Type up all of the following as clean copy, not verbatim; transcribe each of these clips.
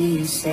This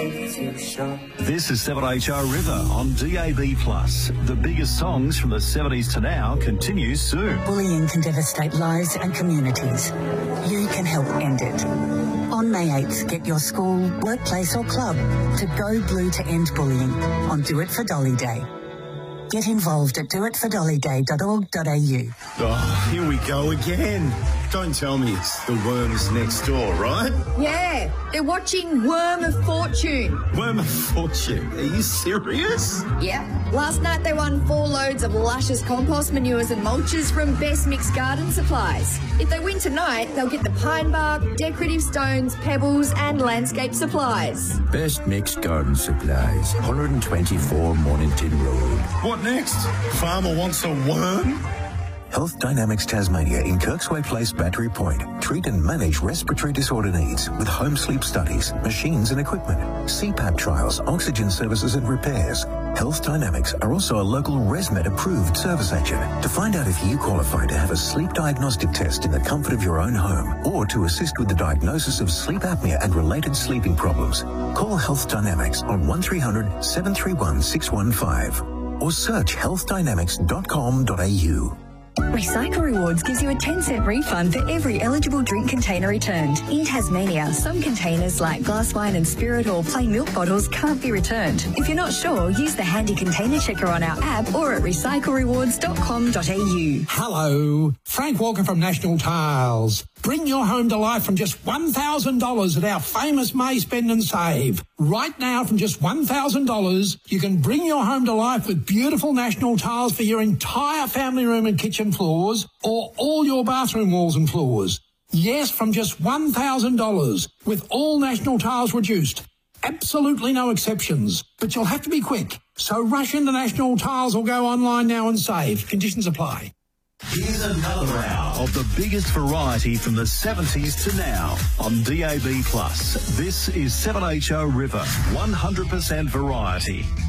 is 7HR River on DAB+. The biggest songs from the 70s to now continues soon. Bullying can devastate lives and communities. You can help end it. On May 8th, get your school, workplace or club to go blue to end bullying on Do It for Dolly Day. Get involved at doitfordollyday.org.au. Oh, here we go again. Don't tell me it's the worms next door, right? Yeah, they're watching Worm of Fortune. Worm of Fortune? Are you serious? Yeah. Last night they won 4 loads of luscious compost manures and mulches from Best Mixed Garden Supplies. If they win tonight, they'll get the pine bark, decorative stones, pebbles and landscape supplies. Best Mixed Garden Supplies, 124 Mornington Road. What next? Farmer wants a worm? Health Dynamics Tasmania in Kirksway Place, Battery Point. Treat and manage respiratory disorder needs with home sleep studies, machines and equipment, CPAP trials, oxygen services and repairs. Health Dynamics are also a local ResMed approved service agent. To find out if you qualify to have a sleep diagnostic test in the comfort of your own home or to assist with the diagnosis of sleep apnea and related sleeping problems, call Health Dynamics on 1300 731 615 or search healthdynamics.com.au. Recycle Rewards gives you a 10-cent refund for every eligible drink container returned. In Tasmania, some containers like glass wine and spirit or plain milk bottles can't be returned. If you're not sure, use the handy container checker on our app or at recyclerewards.com.au. Hello, Frank Walker from National Tiles. Bring your home to life from just $1,000 at our famous May Spend and Save. Right now, from just $1,000, you can bring your home to life with beautiful National Tiles for your entire family room and kitchen floors or all your bathroom walls and floors. Yes, from just $1,000 with all National Tiles reduced. Absolutely no exceptions. But you'll have to be quick. So rush into National Tiles or go online now and save. Conditions apply. Here's another hour of the biggest variety from the 70s to now on DAB+. This is 7HO River, 100% variety.